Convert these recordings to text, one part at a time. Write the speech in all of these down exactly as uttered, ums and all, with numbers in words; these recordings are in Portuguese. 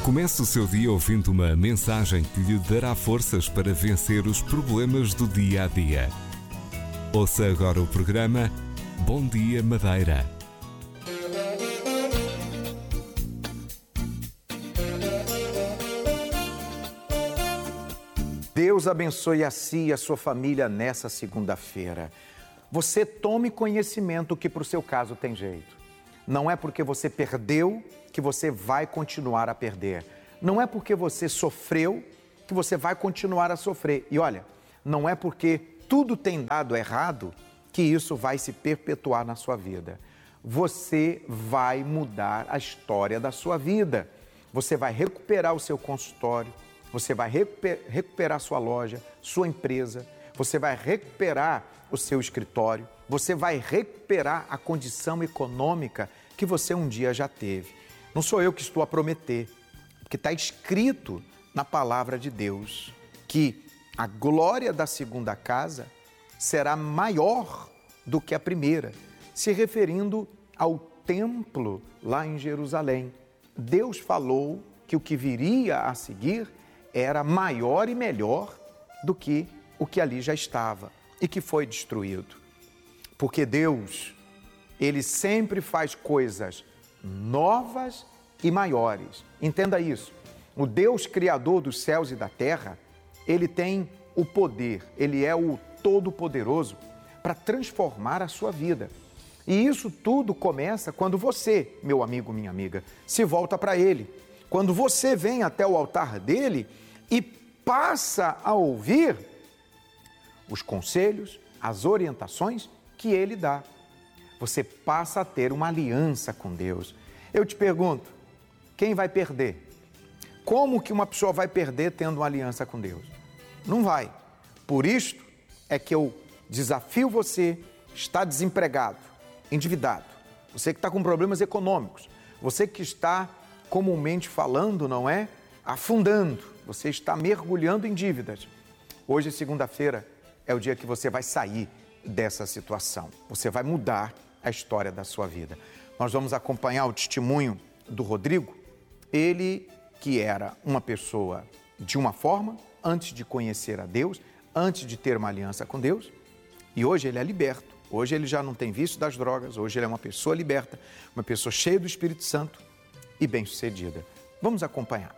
Comece o seu dia ouvindo uma mensagem que lhe dará forças para vencer os problemas do dia a dia. Ouça agora o programa Bom Dia Madeira. Deus abençoe a si e a sua família nessa segunda-feira. Você tome conhecimento que para o seu caso tem jeito. Não é porque você perdeu que você vai continuar a perder. Não é porque você sofreu que você vai continuar a sofrer. E olha, não é porque tudo tem dado errado que isso vai se perpetuar na sua vida. Você vai mudar a história da sua vida. Você vai recuperar o seu consultório, você vai recuperar sua loja, sua empresa, você vai recuperar o seu escritório, você vai recuperar a condição econômica que você um dia já teve. Não sou eu que estou a prometer, porque está escrito na palavra de Deus que a glória da segunda casa será maior do que a primeira, se referindo ao templo lá em Jerusalém. Deus falou que o que viria a seguir era maior e melhor do que o que ali já estava e que foi destruído. Porque Deus, Ele sempre faz coisas novas e maiores. Entenda isso. O Deus Criador dos céus e da terra, Ele tem o poder, Ele é o Todo-Poderoso para transformar a sua vida. E isso tudo começa quando você, meu amigo, minha amiga, se volta para Ele. Quando você vem até o altar dEle e passa a ouvir os conselhos, as orientações que Ele dá. Você passa a ter uma aliança com Deus. Eu te pergunto, quem vai perder? Como que uma pessoa vai perder tendo uma aliança com Deus? Não vai. Por isto é que eu desafio você, está desempregado, endividado, você que está com problemas econômicos, você que está, comumente falando, não é? Afundando, você está mergulhando em dívidas. Hoje, segunda-feira, é o dia que você vai sair dessa situação. Você vai mudar a história da sua vida. Nós vamos acompanhar o testemunho do Rodrigo, ele que era uma pessoa de uma forma, antes de conhecer a Deus, antes de ter uma aliança com Deus, e hoje ele é liberto. Hoje ele já não tem vício das drogas, hoje ele é uma pessoa liberta, uma pessoa cheia do Espírito Santo e bem-sucedida. Vamos acompanhar.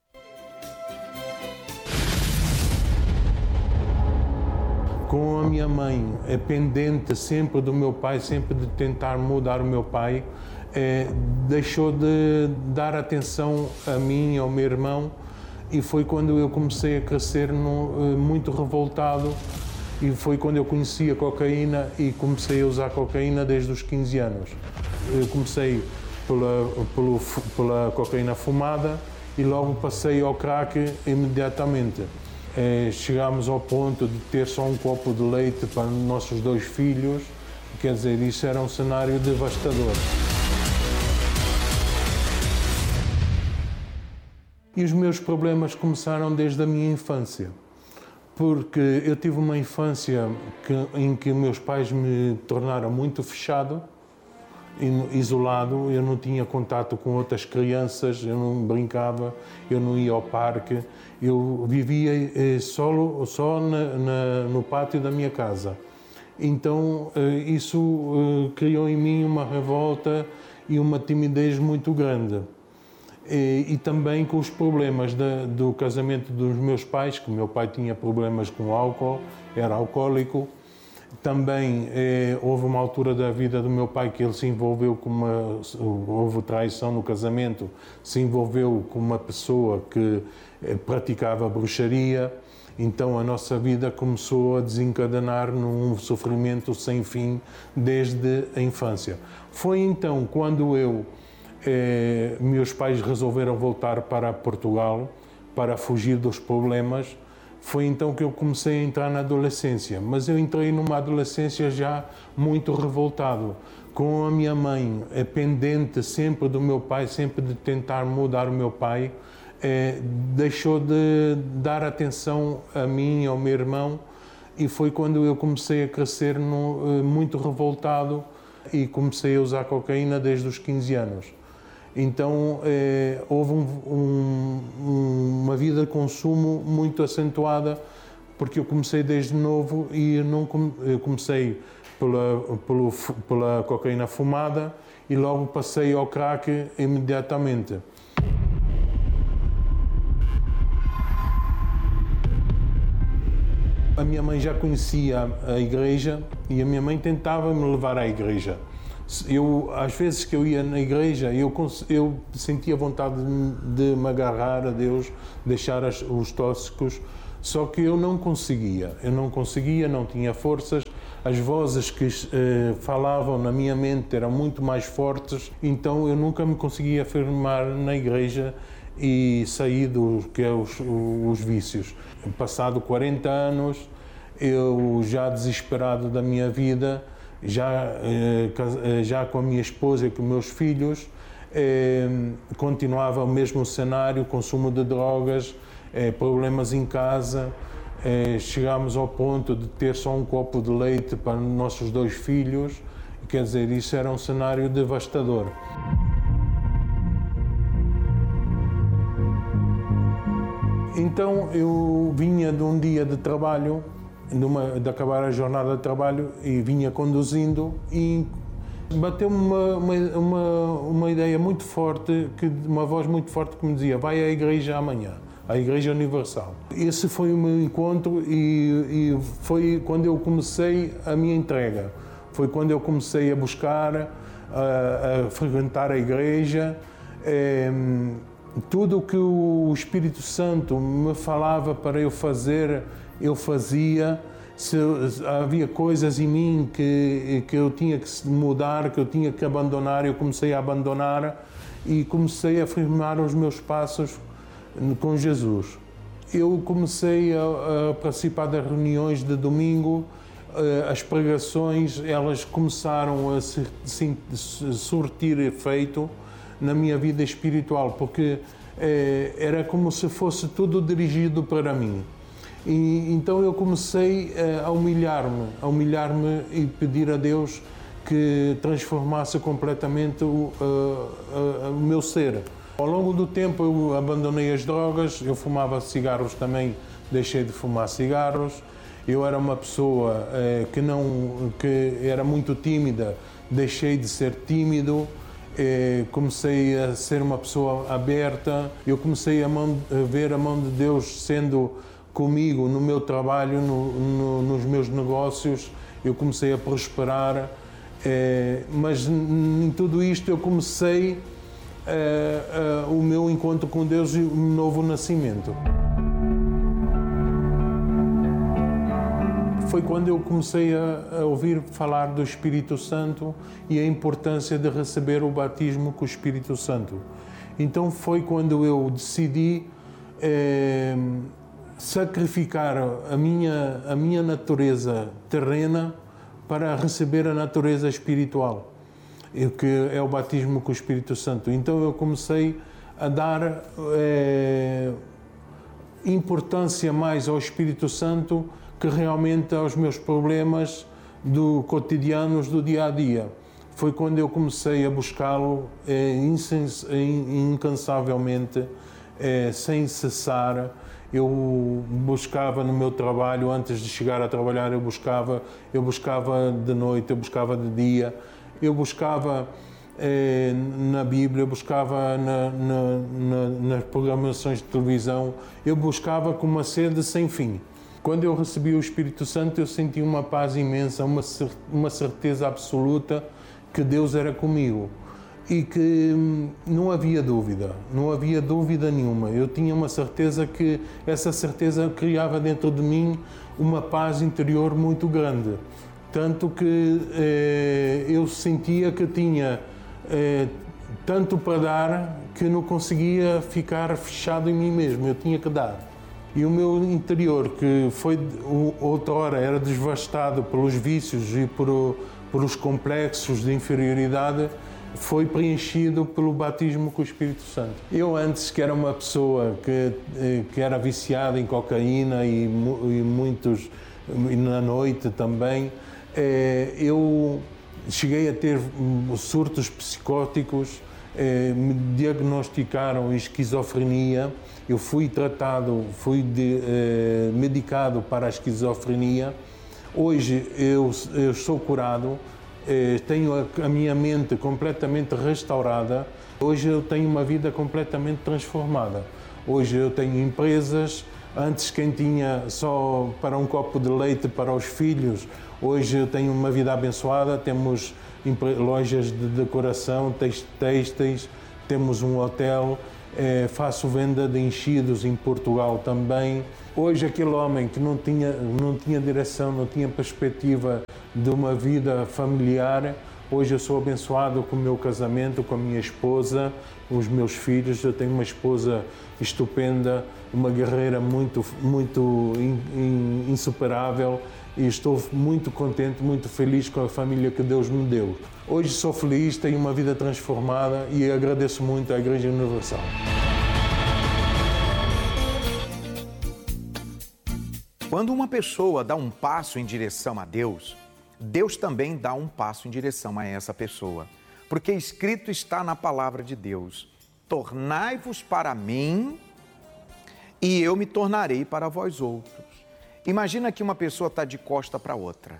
Com a minha mãe, é pendente sempre do meu pai, sempre de tentar mudar o meu pai, é, deixou de dar atenção a mim e ao meu irmão, e foi quando eu comecei a crescer no, muito revoltado, e foi quando eu conheci a cocaína e comecei a usar cocaína desde os quinze anos. Eu comecei pela, pelo, pela cocaína fumada e logo passei ao crack imediatamente. É, chegámos ao ponto de ter só um copo de leite para os nossos dois filhos, quer dizer, isso era um cenário devastador. E os meus problemas começaram desde a minha infância, porque eu tive uma infância que, em que meus pais me tornaram muito fechado, isolado, eu não tinha contato com outras crianças, eu não brincava, eu não ia ao parque, eu vivia eh, solo, só na, na, no pátio da minha casa. Então eh, isso eh, criou em mim uma revolta e uma timidez muito grande. E, e também com os problemas da, do casamento dos meus pais, que o meu pai tinha problemas com álcool, era alcoólico. Também eh, houve uma altura da vida do meu pai que ele se envolveu com uma... houve traição no casamento, se envolveu com uma pessoa que eh, praticava bruxaria, então a nossa vida começou a desencadenar num sofrimento sem fim desde a infância. Foi então quando eu, eh, meus pais resolveram voltar para Portugal para fugir dos problemas. Foi então que eu comecei a entrar na adolescência, mas eu entrei numa adolescência já muito revoltado, com a minha mãe é pendente sempre do meu pai, sempre de tentar mudar o meu pai, é, deixou de dar atenção a mim e ao meu irmão, e foi quando eu comecei a crescer no, muito revoltado e comecei a usar cocaína desde os quinze anos. Então eh, houve um, um, uma vida de consumo muito acentuada, porque eu comecei desde novo e não eu comecei pela, pelo, pela cocaína fumada e logo passei ao crack imediatamente. A minha mãe já conhecia a igreja e a minha mãe tentava me levar à igreja. Eu, às vezes que eu ia na igreja, eu, eu sentia vontade de, de me agarrar a Deus, deixar as, os tóxicos, só que eu não conseguia. Eu não conseguia, não tinha forças. As vozes que eh, falavam na minha mente eram muito mais fortes, então eu nunca me conseguia afirmar na igreja e sair do que é os, os vícios. Passado quarenta anos, eu já desesperado da minha vida, já, já com a minha esposa e com meus filhos, continuava o mesmo cenário, consumo de drogas, problemas em casa. Chegámos ao ponto de ter só um copo de leite para nossos dois filhos, quer dizer, isso era um cenário devastador. Então eu vinha de um dia de trabalho, numa, de acabar a jornada de trabalho, e vinha conduzindo e bateu-me uma, uma, uma, uma ideia muito forte, que, uma voz muito forte que me dizia: vai à igreja amanhã, à Igreja Universal. Esse foi o meu encontro e, e foi quando eu comecei a minha entrega. Foi quando eu comecei a buscar, a, a frequentar a igreja. É, tudo o que o Espírito Santo me falava para eu fazer, eu fazia. Se havia coisas em mim que, que eu tinha que mudar, que eu tinha que abandonar, eu comecei a abandonar e comecei a firmar os meus passos com Jesus. Eu comecei a, a participar das reuniões de domingo, as pregações, elas começaram a se, se, surtir efeito na minha vida espiritual, porque eh, era como se fosse tudo dirigido para mim. E então eu comecei eh, a humilhar-me, a humilhar-me e pedir a Deus que transformasse completamente o, uh, uh, o meu ser. Ao longo do tempo eu abandonei as drogas, eu fumava cigarros também, deixei de fumar cigarros. Eu era uma pessoa eh, que, não, que era muito tímida, deixei de ser tímido. Eh, comecei a ser uma pessoa aberta, eu comecei a, mão, a ver a mão de Deus sendo comigo no meu trabalho, no, no, nos meus negócios, eu comecei a prosperar, eh, mas em tudo isto eu comecei eh, eh, o meu encontro com Deus e o novo nascimento. Foi quando eu comecei a, a ouvir falar do Espírito Santo e a importância de receber o batismo com o Espírito Santo. Então foi quando eu decidi eh, sacrificar a minha, a minha natureza terrena para receber a natureza espiritual, que é o batismo com o Espírito Santo. Então eu comecei a dar eh, importância mais ao Espírito Santo que realmente aos meus problemas do cotidianos do dia a dia. Foi quando eu comecei a buscá-lo eh, incansavelmente, eh, sem cessar. Eu buscava no meu trabalho, antes de chegar a trabalhar, eu buscava, eu buscava de noite, eu buscava de dia, eu buscava eh, na Bíblia, eu buscava na, na, na, nas programações de televisão, eu buscava com uma sede sem fim. Quando eu recebi o Espírito Santo, eu senti uma paz imensa, uma, uma certeza absoluta que Deus era comigo e que não havia dúvida, não havia dúvida nenhuma. Eu tinha uma certeza que essa certeza criava dentro de mim uma paz interior muito grande, tanto que eh, eu sentia que tinha eh, tanto para dar que não conseguia ficar fechado em mim mesmo, eu tinha que dar. E o meu interior, que foi outrora era devastado pelos vícios e por, por os complexos de inferioridade, foi preenchido pelo batismo com o Espírito Santo. Eu antes, que era uma pessoa que, que era viciada em cocaína e, e muitos e na noite também, eu cheguei a ter surtos psicóticos, eh, me diagnosticaram esquizofrenia. Eu fui tratado, fui de, eh, medicado para a esquizofrenia. Hoje eu, eu sou curado, eh, tenho a, a minha mente completamente restaurada. Hoje eu tenho uma vida completamente transformada. Hoje eu tenho empresas. Antes quem tinha só para um copo de leite para os filhos, hoje eu tenho uma vida abençoada, temos lojas de decoração, têxteis, temos um hotel, eh, faço venda de enchidos em Portugal também. Hoje aquele homem que não tinha, não tinha direção, não tinha perspectiva de uma vida familiar, hoje eu sou abençoado com o meu casamento, com a minha esposa, os meus filhos. Eu tenho uma esposa estupenda, uma guerreira muito, muito in, in, insuperável, e estou muito contente, muito feliz com a família que Deus me deu. Hoje sou feliz, tenho uma vida transformada e agradeço muito à Igreja Universal. Quando uma pessoa dá um passo em direção a Deus, Deus também dá um passo em direção a essa pessoa. Porque escrito está na palavra de Deus: tornai-vos para mim e eu me tornarei para vós outros. Imagina que uma pessoa está de costa para outra.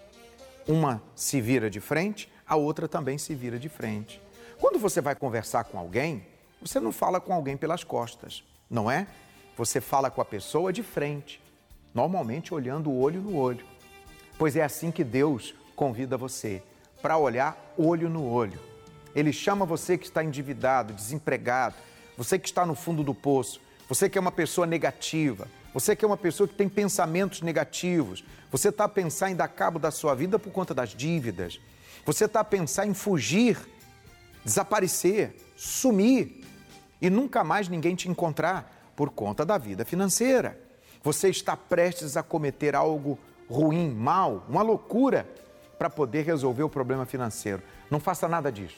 Uma se vira de frente, a outra também se vira de frente. Quando você vai conversar com alguém, você não fala com alguém pelas costas, não é? Você fala com a pessoa de frente, normalmente olhando o olho no olho. Pois é assim que Deus convida você, para olhar olho no olho. Ele chama você que está endividado, desempregado, você que está no fundo do poço, você que é uma pessoa negativa, você que é uma pessoa que tem pensamentos negativos, você está a pensar em dar cabo da sua vida por conta das dívidas, você está a pensar em fugir, desaparecer, sumir e nunca mais ninguém te encontrar por conta da vida financeira. Você está prestes a cometer algo ruim, mal, uma loucura para poder resolver o problema financeiro. Não faça nada disso.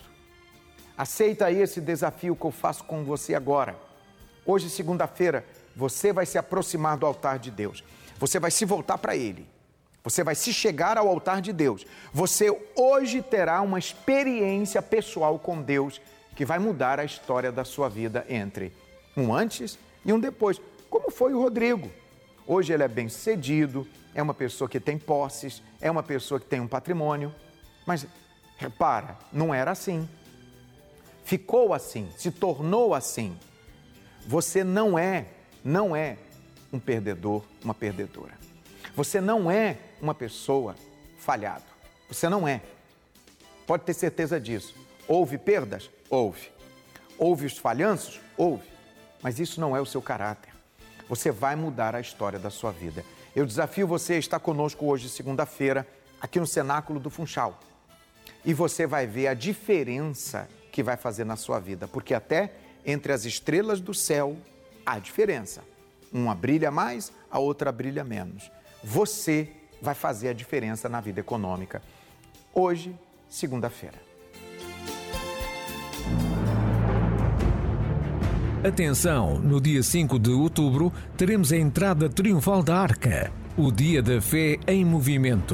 Aceita aí esse desafio que eu faço com você agora. Hoje, segunda-feira, você vai se aproximar do altar de Deus. Você vai se voltar para Ele. Você vai se chegar ao altar de Deus. Você hoje terá uma experiência pessoal com Deus que vai mudar a história da sua vida entre um antes e um depois. Como foi o Rodrigo. Hoje ele é bem-sucedido, é uma pessoa que tem posses, é uma pessoa que tem um patrimônio. Mas, repara, não era assim. Ficou assim, se tornou assim. Você não é, não é um perdedor, uma perdedora. Você não é uma pessoa falhada. Você não é. Pode ter certeza disso. Houve perdas? Houve. Houve os falhanços? Houve. Mas isso não é o seu caráter. Você vai mudar a história da sua vida. Eu desafio você a estar conosco hoje, segunda-feira, aqui no Cenáculo do Funchal. E você vai ver a diferença que vai fazer na sua vida. Porque até entre as estrelas do céu há diferença. Uma brilha mais, a outra brilha menos. Você vai fazer a diferença na vida econômica. Hoje, segunda-feira. Atenção, no dia cinco de outubro teremos a entrada triunfal da Arca, o Dia da Fé em Movimento.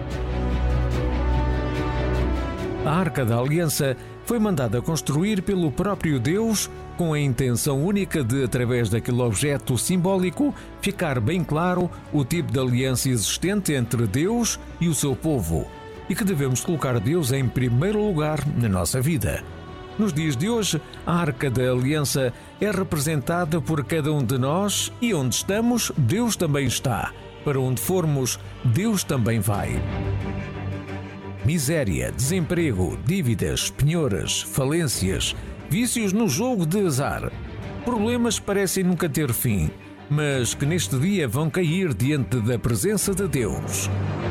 A Arca da Aliança foi mandada construir pelo próprio Deus com a intenção única de, através daquele objeto simbólico, ficar bem claro o tipo de aliança existente entre Deus e o seu povo e que devemos colocar Deus em primeiro lugar na nossa vida. Nos dias de hoje, a Arca da Aliança é representada por cada um de nós e onde estamos, Deus também está. Para onde formos, Deus também vai. Miséria, desemprego, dívidas, penhoras, falências, vícios no jogo de azar. Problemas que parecem nunca ter fim, mas que neste dia vão cair diante da presença de Deus.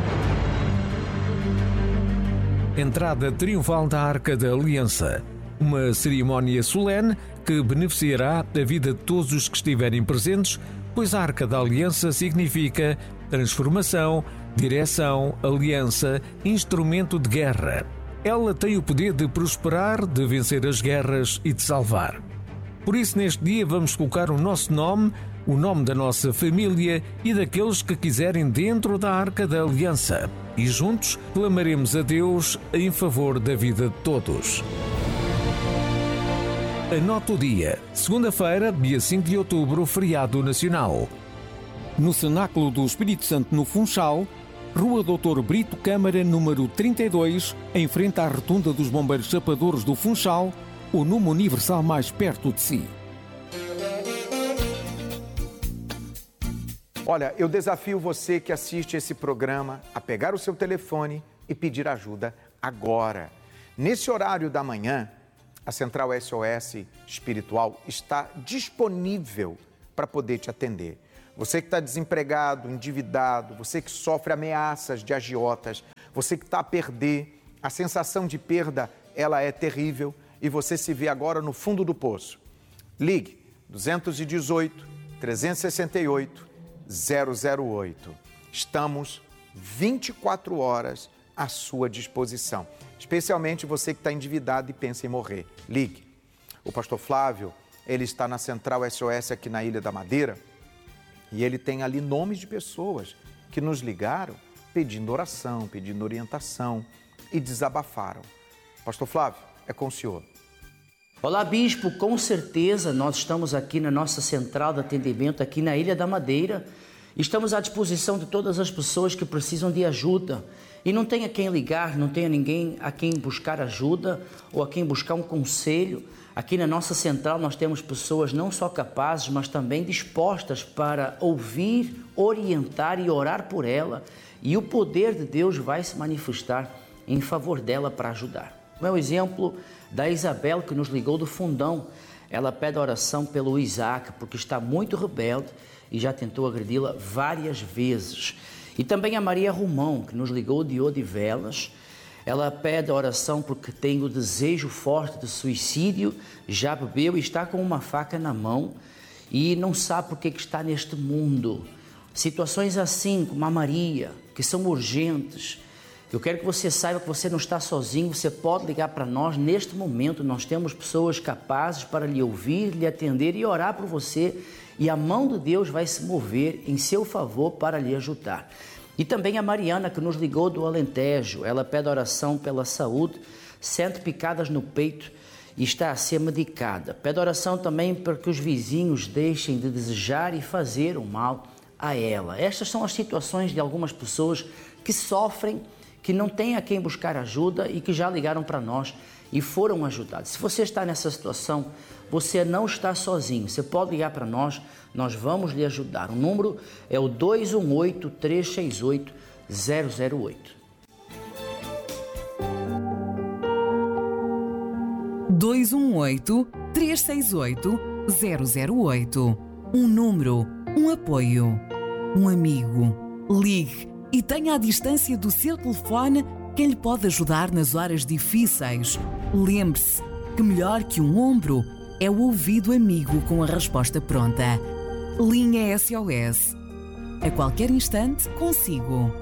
Entrada triunfal da Arca da Aliança. Uma cerimónia solene que beneficiará a vida de todos os que estiverem presentes, pois a Arca da Aliança significa transformação, direção, aliança, instrumento de guerra. Ela tem o poder de prosperar, de vencer as guerras e de salvar. Por isso, neste dia, vamos colocar o nosso nome, o nome da nossa família e daqueles que quiserem dentro da Arca da Aliança. E juntos clamaremos a Deus em favor da vida de todos. Anote o dia. Segunda-feira, dia cinco de outubro, feriado nacional. No Cenáculo do Espírito Santo, no Funchal, Rua doutor Brito Câmara, número trinta e dois, em frente à Rotunda dos Bombeiros Chapadores do Funchal, o número universal mais perto de si. Olha, eu desafio você que assiste esse programa a pegar o seu telefone e pedir ajuda agora. Nesse horário da manhã, a Central S O S Espiritual está disponível para poder te atender. Você que está desempregado, endividado, você que sofre ameaças de agiotas, você que está a perder, a sensação de perda, ela é terrível e você se vê agora no fundo do poço. Ligue dois um oito, três seis oito, zero zero oito. Estamos vinte e quatro horas à sua disposição, especialmente você que está endividado e pensa em morrer. Ligue. O pastor Flávio, ele está na Central S O S aqui na Ilha da Madeira, e ele tem ali nomes de pessoas que nos ligaram pedindo oração, pedindo orientação e desabafaram. Pastor Flávio, é com o senhor. Olá, bispo. Com certeza nós estamos aqui na nossa central de atendimento aqui na Ilha da Madeira. Estamos à disposição de todas as pessoas que precisam de ajuda. E não tem a quem ligar, não tem a ninguém a quem buscar ajuda ou a quem buscar um conselho. Aqui na nossa central nós temos pessoas não só capazes, mas também dispostas para ouvir, orientar e orar por ela. E o poder de Deus vai se manifestar em favor dela para ajudar. O meu exemplo da Isabel, que nos ligou do Fundão. Ela pede oração pelo Isaac, porque está muito rebelde e já tentou agredi-la várias vezes. E também a Maria Romão, que nos ligou de Odivelas. Ela pede oração porque tem o desejo forte de suicídio, já bebeu e está com uma faca na mão e não sabe por que está neste mundo. Situações assim, como a Maria, que são urgentes. Eu quero que você saiba que você não está sozinho, você pode ligar para nós neste momento. Nós temos pessoas capazes para lhe ouvir, lhe atender e orar por você. E a mão de Deus vai se mover em seu favor para lhe ajudar. E também a Mariana, que nos ligou do Alentejo. Ela pede oração pela saúde, sente picadas no peito e está a ser medicada. Pede oração também para que os vizinhos deixem de desejar e fazer o mal a ela. Estas são as situações de algumas pessoas que sofrem, que não têm a quem buscar ajuda e que já ligaram para nós e foram ajudados. Se você está nessa situação, você não está sozinho. Você pode ligar para nós, nós vamos lhe ajudar. O número é o dois um oito, três seis oito, zero zero oito. dois um oito, três seis oito, zero zero oito. Um número, um apoio, um amigo. Ligue e tenha à distância do seu telefone quem lhe pode ajudar nas horas difíceis. Lembre-se que melhor que um ombro é o ouvido amigo com a resposta pronta. Linha S O S. A qualquer instante, consigo.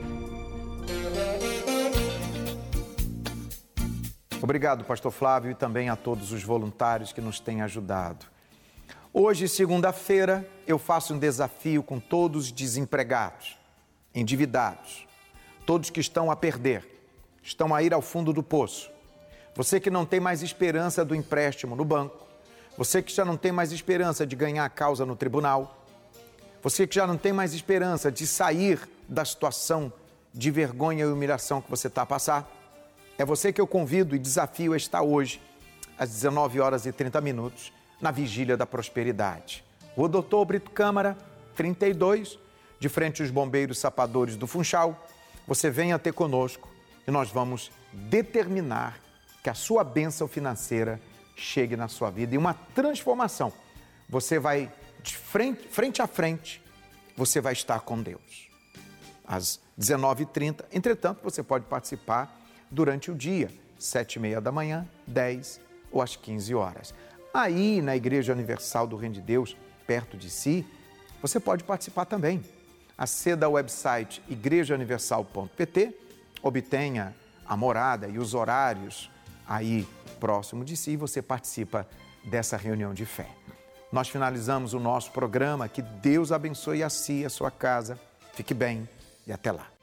Obrigado, pastor Flávio, e também a todos os voluntários que nos têm ajudado. Hoje, segunda-feira, eu faço um desafio com todos os desempregados, endividados, todos que estão a perder, estão a ir ao fundo do poço. Você que não tem mais esperança do empréstimo no banco, você que já não tem mais esperança de ganhar a causa no tribunal, você que já não tem mais esperança de sair da situação de vergonha e humilhação que você está a passar, é você que eu convido e desafio a estar hoje, às dezenove horas e trinta minutos, na Vigília da Prosperidade. Rua doutor Brito Câmara, trinta e dois, de frente aos Bombeiros Sapadores do Funchal. Você venha ter conosco e nós vamos determinar que a sua bênção financeira chegue na sua vida e uma transformação. Você vai de frente, frente a frente, você vai estar com Deus. Às dezenove e trinta, entretanto, você pode participar durante o dia, sete e meia da manhã, dez ou às quinze horas. Aí, na Igreja Universal do Reino de Deus, perto de si, você pode participar também. Aceda ao website igreja universal ponto p t, obtenha a morada e os horários aí próximo de si e você participa dessa reunião de fé. Nós finalizamos o nosso programa. Que Deus abençoe a si e a sua casa. Fique bem e até lá.